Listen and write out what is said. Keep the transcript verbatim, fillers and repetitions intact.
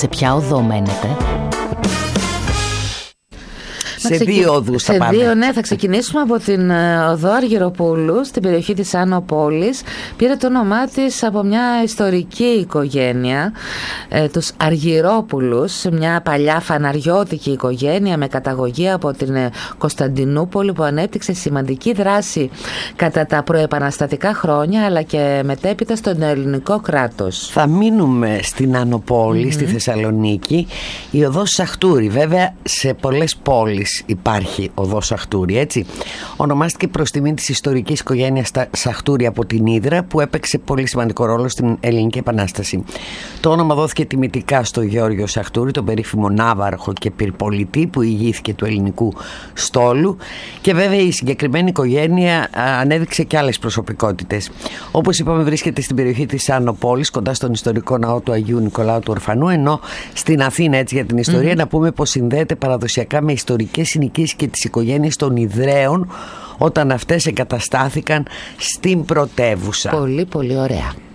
σε ποια οδό μένετε? Σε ξεκι... δύο οδούς θα σε πάμε. Δύο, ναι, θα ξεκινήσουμε από την οδό Αργυροπούλου στην περιοχή της Άνω Πόλης. Πήρε το όνομά της από μια ιστορική οικογένεια, ε, τους Αργυρόπουλους, μια παλιά φαναριώτικη οικογένεια με καταγωγή από την Κωνσταντινούπολη, που ανέπτυξε σημαντική δράση κατά τα προεπαναστατικά χρόνια αλλά και μετέπειτα στον ελληνικό κράτος. Θα μείνουμε στην Άνω Πόλη, mm-hmm. στη Θεσσαλονίκη. Η οδός Σαχτούρη, βέβαια σε πολλές πόλεις υπάρχει οδός Σαχτούρη, έτσι. Ονομάστηκε προς τιμή της ιστορικής οικογένειας Σαχτούρη από την Ύδρα, που έπαιξε πολύ σημαντικό ρόλο στην Ελληνική Επανάσταση. Το όνομα δόθηκε τιμητικά στο Γεώργιο Σαχτούρη, τον περίφημο ναύαρχο και πυρπολιτή που ηγήθηκε του ελληνικού στόλου, και βέβαια η συγκεκριμένη οικογένεια ανέδειξε και άλλες προσωπικότητες. Όπως είπαμε, βρίσκεται στην περιοχή της Άνω Πόλης, κοντά στον ιστορικό ναό του Αγίου Νικολάου του Ορφανού, ενώ στην Αθήνα, έτσι για την ιστορία, mm-hmm. να πούμε πως συνδέεται παραδοσιακά με ιστορικές συνοικίες και τις οικογένειες των Ιδραίων όταν αυτές εγκαταστάθηκαν στην πρωτεύουσα. Πολύ πολύ ωραία.